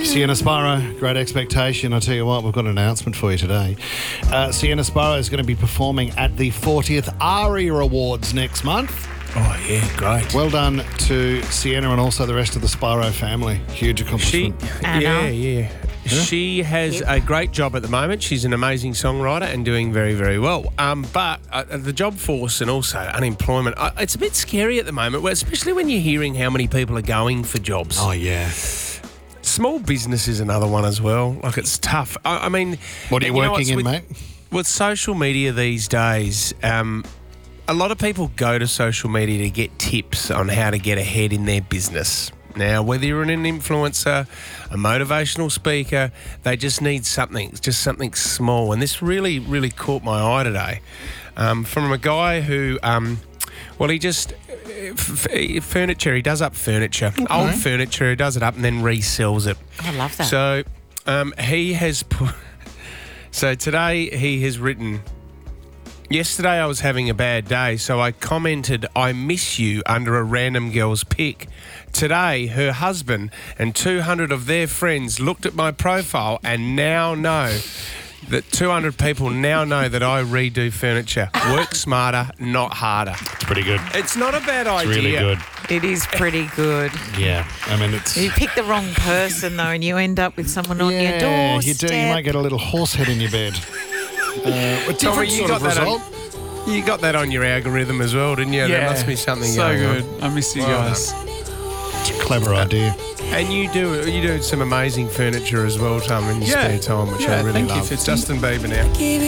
Sienna Sparrow, Great Expectation. I tell you what, we've got an announcement for you today. Sienna Sparrow is going to be performing at the 40th ARIA Awards next month. Oh, yeah, great. Well done to Sienna and also the rest of the Sparrow family. Huge accomplishment. Yeah. She has a great job at the moment. She's an amazing songwriter and doing very, very well. But the job force and also unemployment, it's a bit scary at the moment, especially when you're hearing how many people are going for jobs. Oh, yeah. Small business is another one as well. Like, it's tough. I mean... What are you working in, mate? With social media these days... a lot of people go to social media to get tips on how to get ahead in their business. Now, whether you're an influencer, a motivational speaker, they just need something small. And this really, really caught my eye today from a guy who, furniture, he does up furniture, old furniture, he does it up and then resells it. I love that. So he has put... So today he has written... Yesterday I was having a bad day, so I commented, "I miss you," under a random girl's pic. Today, her husband and 200 of their friends looked at my profile and now know that 200 people now know that I redo furniture. Work smarter, not harder. It's pretty good. It's not a bad idea. It's really good. It is pretty good. Yeah. I mean, it's... You pick the wrong person, though, and you end up with someone on your doorstep. You do. You might get a little horse head in your bed. Tommy, you got that on your algorithm as well, didn't you? Yeah, there must be something so going good. on. I miss you guys. It's a clever idea. And you do some amazing furniture as well, Tom, in your spare time, which I really thank love. you, Fitzy. Justin Bieber now.